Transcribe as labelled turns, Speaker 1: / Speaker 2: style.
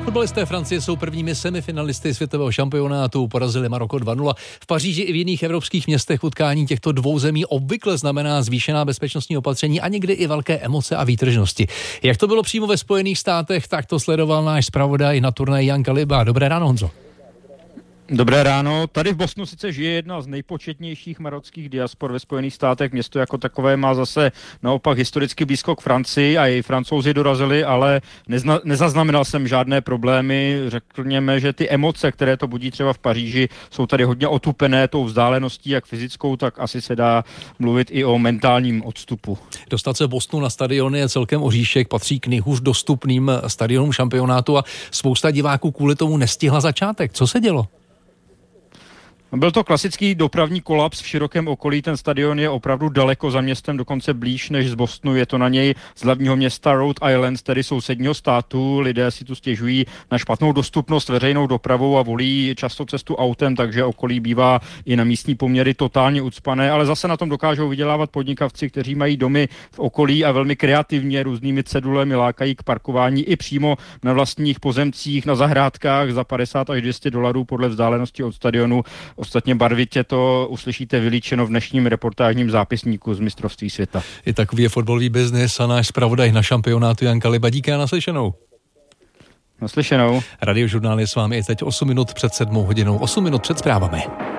Speaker 1: Fotbalisté Francie jsou prvními semifinalisty světového šampionátu, porazili Maroko 2-0. V Paříži i v jiných evropských městech utkání těchto dvou zemí obvykle znamená zvýšená bezpečnostní opatření a někdy i velké emoce a výtržnosti. Jak to bylo přímo ve Spojených státech, tak to sledoval náš zpravodaj na turnaji Jan Kaliba. Dobré ráno, Honzo.
Speaker 2: Dobré ráno. Tady v Bostonu sice žije jedna z nejpočetnějších marockých diaspor ve Spojených státech. Město jako takové má zase naopak historicky blízko k Francii a i Francouzi dorazili, ale nezaznamenal jsem žádné problémy. Řekněme, že ty emoce, které to budí třeba v Paříži, jsou tady hodně otupené tou vzdáleností, jak fyzickou, tak asi se dá mluvit i o mentálním odstupu.
Speaker 1: Dostat se v Bostonu na stadion je celkem oříšek, patří k nejhůř dostupným stadionům šampionátu a spousta diváků kvůli tomu nestihla začátek. Co se dělo?
Speaker 2: Byl to klasický dopravní kolaps v širokém okolí, ten stadion je opravdu daleko za městem, dokonce blíž než z Bostonu, je to na něj z hlavního města Rhode Island, tedy sousedního státu. Lidé si tu stěžují na špatnou dostupnost veřejnou dopravou a volí často cestu autem, takže okolí bývá i na místní poměry totálně ucpané, ale zase na tom dokážou vydělávat podnikavci, kteří mají domy v okolí a velmi kreativně různými cedulemi lákají k parkování i přímo na vlastních pozemcích, na zahrádkách za $50 až $200 podle vzdálenosti od stadionu. Ostatně barvitě to uslyšíte vylíčeno v dnešním reportážním zápisníku z mistrovství světa.
Speaker 1: I takový je fotbalový biznis a náš zpravodaj na šampionátu Jan Kaliba. Díky a naslyšenou.
Speaker 2: Naslyšenou.
Speaker 1: Radiožurnál je s vámi i teď 8 minut před 7 hodinou, 8 minut před zprávami.